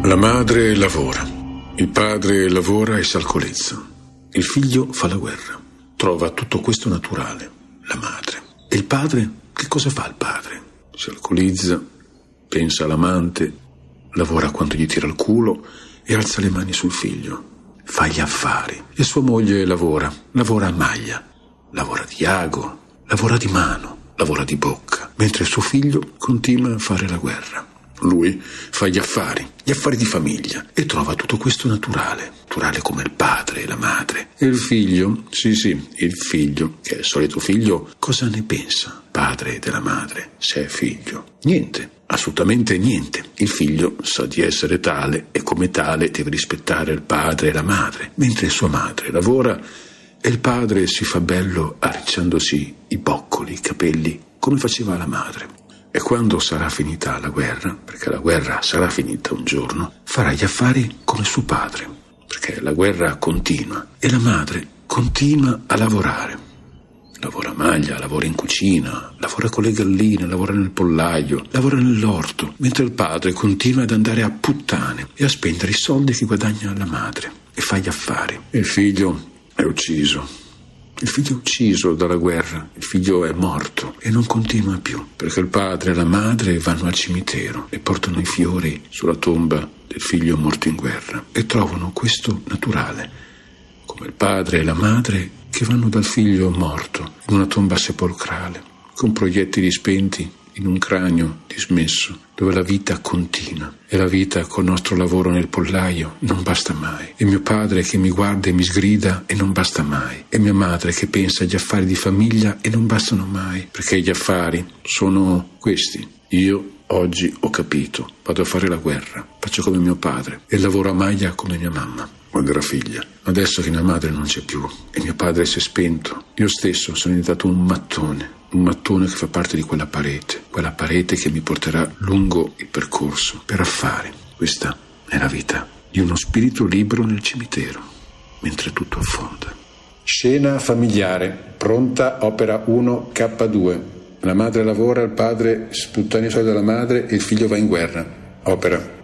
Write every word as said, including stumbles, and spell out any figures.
La madre lavora, il padre lavora e si alcolizza, il figlio fa la guerra. Trova tutto questo naturale, la madre. E il padre? Che cosa fa il padre? Si alcolizza, pensa all'amante, lavora quanto gli tira il culo e alza le mani sul figlio. Fa gli affari. E sua moglie lavora, lavora a maglia, lavora di ago, lavora di mano, lavora di bocca, mentre suo figlio continua a fare la guerra. Lui fa gli affari, gli affari di famiglia, e trova tutto questo naturale, naturale come il padre e la madre. E il figlio, sì sì, il figlio, che è il solito figlio, cosa ne pensa? Padre della madre, se è figlio. Niente, assolutamente niente. Il figlio sa di essere tale e come tale deve rispettare il padre e la madre, mentre sua madre lavora e il padre si fa bello arricciandosi i boccoli, i capelli, come faceva la madre. E quando sarà finita la guerra, perché la guerra sarà finita un giorno, farà gli affari come suo padre, perché la guerra continua e la madre continua a lavorare. Lavora a maglia, lavora in cucina, lavora con le galline, lavora nel pollaio, lavora nell'orto, mentre il padre continua ad andare a puttane e a spendere i soldi che guadagna la madre e fa gli affari. E il figlio è ucciso. Il figlio è ucciso dalla guerra, il figlio è morto e non continua più, perché il padre e la madre vanno al cimitero e portano i fiori sulla tomba del figlio morto in guerra e trovano questo naturale, come il padre e la madre che vanno dal figlio morto in una tomba sepolcrale, con proiettili spenti in un cranio dismesso, dove la vita continua. E la vita col nostro lavoro nel pollaio non basta mai. E mio padre che mi guarda e mi sgrida e non basta mai. E mia madre che pensa agli affari di famiglia e non bastano mai, perché gli affari sono questi. Io oggi ho capito, vado a fare la guerra, faccio come mio padre e lavoro a maglia come mia mamma quando era figlia. Adesso che mia madre non c'è più e mio padre si è spento, io stesso sono diventato un mattone, un mattone che fa parte di quella parete, quella parete che mi porterà lungo il percorso per affari. Questa è la vita di uno spirito libero nel cimitero, mentre tutto affonda. Scena familiare, pronta, opera uno K due. La madre lavora, il padre sputtana i soldi della madre e il figlio va in guerra. Opera.